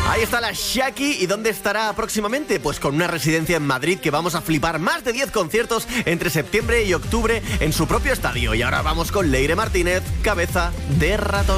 Ahí está la Shaki. ¿Y dónde estará próximamente? Pues con una residencia en Madrid que vamos a flipar. Más de 10 conciertos entre septiembre y octubre en su propio estadio. Y ahora vamos con Leire Martínez, Cabeza de Ratón.